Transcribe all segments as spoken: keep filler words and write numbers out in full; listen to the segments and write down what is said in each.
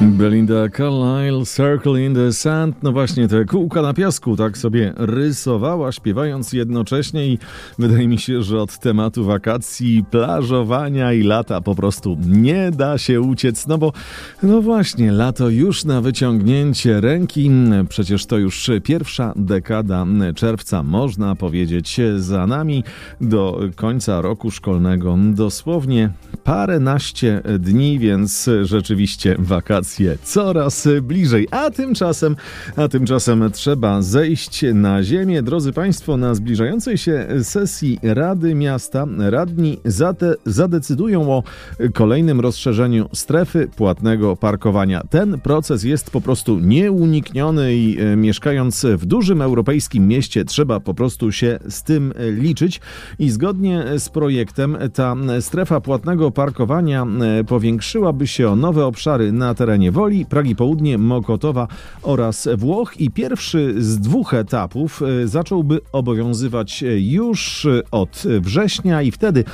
Belinda Carlisle, Circle in the Sand. No właśnie, te kółka na piasku tak sobie rysowała, śpiewając jednocześnie i wydaje mi się, że od tematu wakacji, plażowania i lata po prostu nie da się uciec, no bo no właśnie, lato już na wyciągnięcie ręki. Przecież to już pierwsza dekada czerwca, można powiedzieć, za nami. Do końca roku szkolnego dosłownie paręnaście dni, więc rzeczywiście wakacje coraz bliżej, a tymczasem, a tymczasem trzeba zejść na ziemię. Drodzy Państwo, na zbliżającej się sesji Rady Miasta radni zate, zadecydują o kolejnym rozszerzeniu strefy płatnego parkowania. Ten proces jest po prostu nieunikniony i e, mieszkając w dużym europejskim mieście trzeba po prostu się z tym liczyć i zgodnie z projektem ta strefa płatnego parkowania e, powiększyłaby się o nowe obszary na terenie Woli, Pragi Południe, Mokotowa oraz Włoch i pierwszy z dwóch etapów zacząłby obowiązywać już od września i wtedy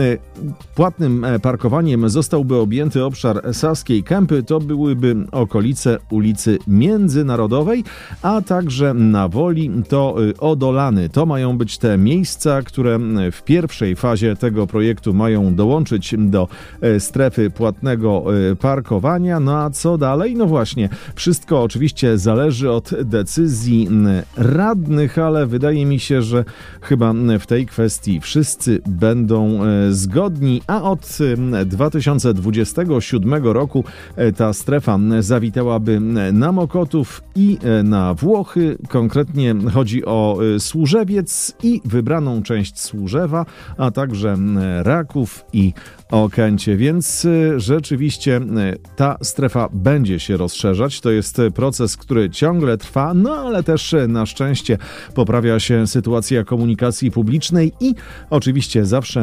płatnym parkowaniem zostałby objęty obszar Saskiej Kępy. To byłyby okolice ulicy Międzynarodowej, a także na Woli to Odolany. To mają być te miejsca, które w pierwszej fazie tego projektu mają dołączyć do strefy płatnego parkowania. No a co dalej? No właśnie, wszystko oczywiście zależy od decyzji radnych, ale wydaje mi się, że chyba w tej kwestii wszyscy będą zgodni, a od dwa tysiące dwudziestego siódmego roku ta strefa zawitałaby na Mokotów i na Włochy. Konkretnie chodzi o Służewiec i wybraną część Służewa, a także Raków i Okęcie, więc rzeczywiście ta strefa będzie się rozszerzać. To jest proces, który ciągle trwa, no ale też na szczęście poprawia się sytuacja komunikacji publicznej i oczywiście zawsze